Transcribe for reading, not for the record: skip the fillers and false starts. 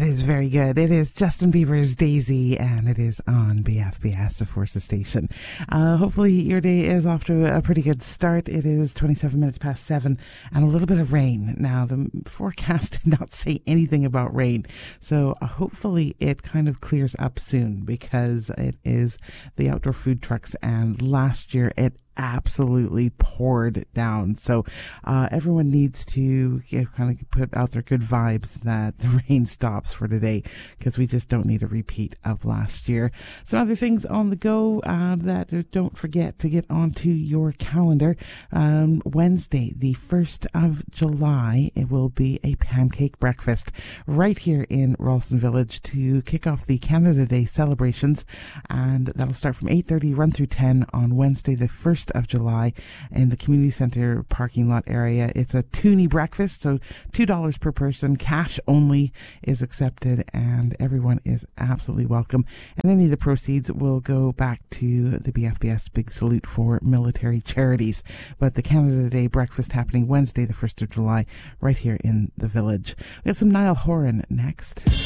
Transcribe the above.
That is very good. It is Justin Bieber's Daisy, and it is on BFBS, the Forces Station. Hopefully your day is off to a pretty good start. It is 27 minutes past 7 and a little bit of rain. Now, the forecast did not say anything about rain, so hopefully it kind of clears up soon, because it is the outdoor food trucks, and last year it absolutely poured down. So everyone needs to kind of put out their good vibes that the rain stops for today, because we just don't need a repeat of last year. Some other things on the go that don't forget to get onto your calendar. Wednesday, the 1st of July, it will be a pancake breakfast right here in Ralston Village to kick off the Canada Day celebrations, and that'll start from 8:30, run through 10 on Wednesday, the 1st of July, in the community center parking lot area. It's a toonie breakfast, so $2 per person. Cash only is accepted, and everyone is absolutely welcome. And any of the proceeds will go back to the BFBS Big Salute for military charities. But the Canada Day breakfast happening Wednesday, the 1st of July, right here in the village. We have some Niall Horan next.